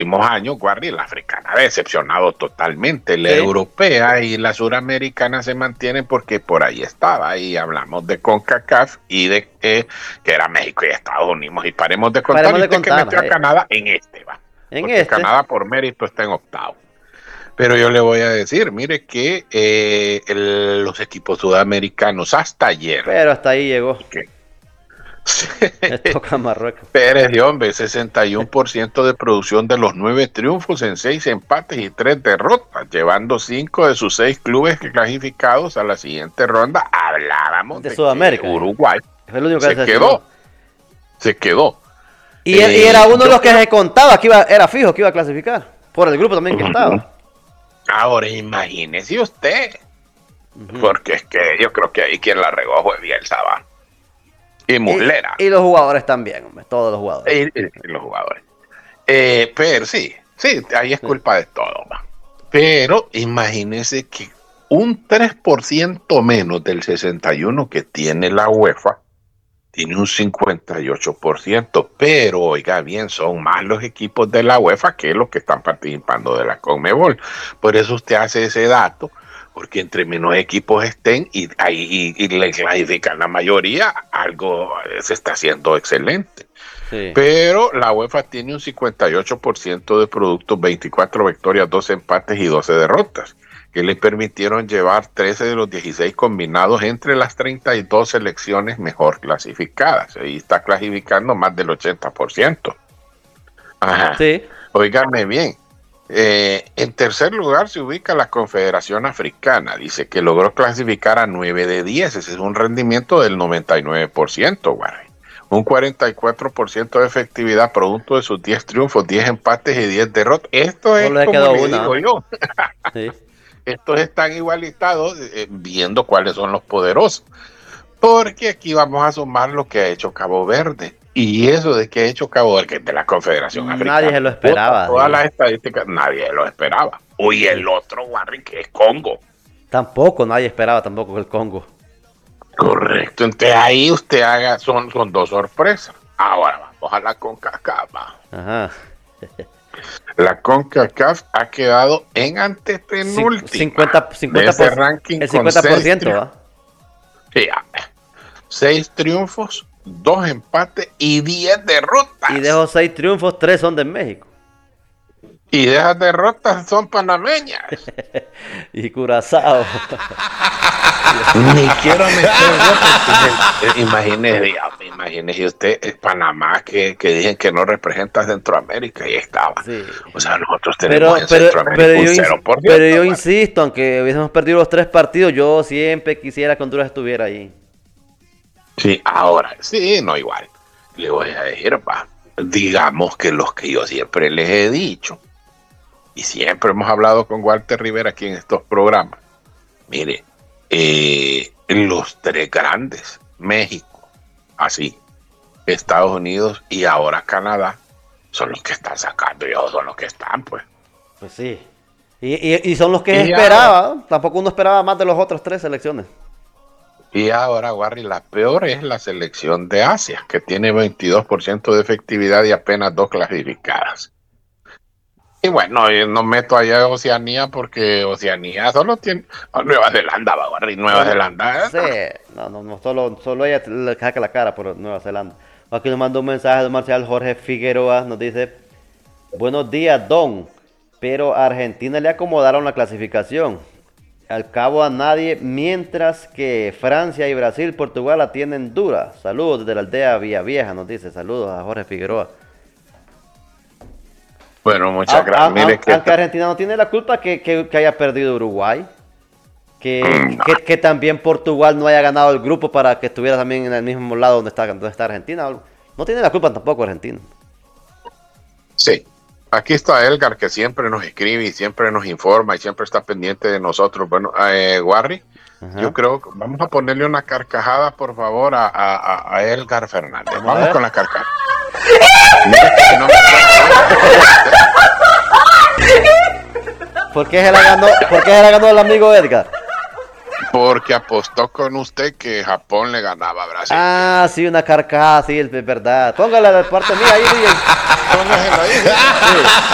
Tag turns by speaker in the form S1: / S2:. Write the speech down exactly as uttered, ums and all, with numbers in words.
S1: últimos años, Warri, la africana ha decepcionado totalmente. La
S2: Sí.
S1: europea y la suramericana se mantienen porque por ahí estaba. Y hablamos de CONCACAF y de eh, que era México y Estados Unidos. Y paremos de contar.
S2: Paremos
S1: Y
S2: de
S1: usted
S2: contar,
S1: que metió a
S2: eh.
S1: Canadá en este, va.
S2: En
S1: Porque
S2: este.
S1: Canadá por mérito está en octavo. Pero yo le voy a decir, mire que eh, el- los equipos sudamericanos hasta ayer,
S2: Pero hasta ahí llegó.
S1: que
S2: Le toca a Marruecos.
S1: Pérez de hombre, sesenta y uno por ciento de producción de los nueve triunfos en seis empates y tres derrotas, llevando cinco de sus seis clubes clasificados a la siguiente ronda. Hablábamos
S2: De
S1: de,
S2: Sudamérica.
S1: que Uruguay
S2: Fue el único que
S1: se
S2: se
S1: quedó, se quedó.
S2: Y,
S1: Eh,
S2: y era uno de
S1: yo
S2: los que
S1: creo-
S2: se contaba que iba, era fijo que iba a clasificar. Por el grupo también que estaba.
S1: Ahora imagínese usted,
S2: Ujú.
S1: porque es que yo creo que ahí quien la regó fue Bielsa, va. Y Muslera.
S2: Y, y los jugadores también, hombre, todos los jugadores.
S1: Y, y- y los jugadores. Eh, pero sí, sí, ahí es culpa de todo, va. Pero imagínese que un tres por ciento menos del sesenta y uno que tiene la UEFA tiene un cincuenta y ocho por ciento, pero oiga bien, son más los equipos de la UEFA que los que están participando de la CONMEBOL. Por eso usted hace ese dato, porque entre menos equipos estén y ahí y, y le clasifican la mayoría, algo eh, se está haciendo excelente.
S2: Sí.
S1: Pero la UEFA tiene un cincuenta y ocho por ciento de productos, veinticuatro victorias, doce empates y doce derrotas, que le permitieron llevar trece de los dieciséis combinados entre las treinta y dos selecciones mejor clasificadas. Ahí está clasificando más del ochenta por ciento. Ajá.
S2: Sí.
S1: Óiganme bien. Eh, en tercer lugar se ubica la Confederación Africana. Dice que logró clasificar a nueve de diez. Ese es un rendimiento del noventa y nueve por ciento, Warren. Un cuarenta y cuatro por ciento de efectividad producto de sus diez triunfos, diez empates y diez derrotas. Esto es
S2: Solo le
S1: como
S2: quedó
S1: le
S2: una.
S1: digo yo.
S2: Sí.
S1: Estos están igualitados eh, viendo cuáles son los poderosos. Porque aquí vamos a sumar lo que ha hecho Cabo Verde. Y eso de que ha hecho Cabo Verde, que es de la Confederación Africana.
S2: Nadie se lo esperaba.
S1: Todas
S2: Sí.
S1: las estadísticas, nadie lo esperaba. Oye, el otro, Warren, que es Congo.
S2: Tampoco, nadie esperaba tampoco el Congo.
S1: Correcto. Entonces ahí usted haga, son, son dos sorpresas. Ahora vamos a la CONCACAF. va.
S2: Ajá.
S1: La CONCACAF ha quedado en antepenúltima.
S2: cincuenta, cincuenta
S1: de ese
S2: por,
S1: ranking
S2: el
S1: con
S2: cincuenta por
S1: seis
S2: ciento,
S1: tri-
S2: ¿va?
S1: Sí, ah, seis triunfos, dos empates y diez derrotas.
S2: Y de esos seis triunfos, tres son de México.
S1: Y de esas derrotas son panameñas.
S2: Y Curazao.
S1: Ni quiero meter yo porque, eh, imagínese, Dios, imagínese usted, eh, Panamá que, que dicen que no representa a Centroamérica y estaba.
S2: Sí.
S1: O sea, nosotros
S2: Pero,
S1: tenemos en
S2: pero,
S1: Centroamérica
S2: pero,
S1: un
S2: yo,
S1: cero por
S2: ins-
S1: ciento.
S2: pero yo
S1: ¿vale?
S2: insisto, aunque hubiésemos perdido los tres partidos, yo siempre quisiera que Honduras estuviera ahí.
S1: Sí, ahora, sí, no igual. Le voy a decir, pa, digamos que los que yo siempre les he dicho, y siempre hemos hablado con Walter Rivera aquí en estos programas, mire, eh, los tres grandes, México, así, Estados Unidos y ahora Canadá, son los que están sacando y ellos son los que están, pues.
S2: Pues sí. Y, y, y son los que
S1: Y
S2: esperaba. Tampoco uno esperaba más de las otras tres selecciones.
S1: Y ahora, Warri, la peor es la selección de Asia, que tiene veintidós por ciento de efectividad y apenas dos clasificadas. Y bueno, yo no meto allá a Oceanía porque Oceanía solo tiene... a Nueva Zelanda, va, Warri, Nueva Zelanda.
S2: Sí, no, no, no, solo, solo ella le saca la cara por Nueva Zelanda. Aquí nos manda un mensaje de Marcial Jorge Figueroa, nos dice, buenos días, Don, pero a Argentina le acomodaron la clasificación. Al cabo a nadie, mientras que Francia y Brasil, Portugal la tienen dura. Saludos desde la aldea Villa Vieja, nos dice, saludos a Jorge Figueroa.
S1: Bueno, muchas
S2: A-
S1: gracias.
S2: a-
S1: Mire
S2: a-
S1: que...
S2: Aunque Argentina no tiene la culpa que, que- que haya perdido Uruguay. Que,
S1: Mm, no.
S2: que, que también Portugal no haya ganado el grupo para que estuviera también en el mismo lado donde está, donde está Argentina. No tiene la culpa tampoco Argentina.
S1: Sí. Aquí está Elgar, que siempre nos escribe y siempre nos informa y siempre está pendiente de nosotros. Bueno, eh, Warri,
S2: Ajá.
S1: yo creo que vamos a ponerle una carcajada, por favor, a, a, a- a Elgar Fernández.
S2: Vamos a
S1: Vamos
S2: ver.
S1: con la carcajada. Mire que no me
S2: ¿Por qué se la ganó, ¿por qué se la ganó el amigo Edgar?
S1: Porque apostó con usted que Japón le ganaba a Brasil.
S2: Ah, sí, una carcajada, sí, es verdad. Póngala de parte mía ahí, D J.
S1: Póngasela ahí.
S2: Sí.